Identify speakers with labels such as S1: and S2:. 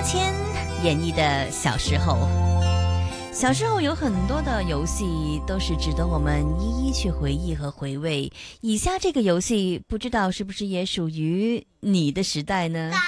S1: 谦演绎的小时候。小时候有很多的游戏都是值得我们一一去回忆和回味，以下这个游戏不知道是不是也属于你的时代呢？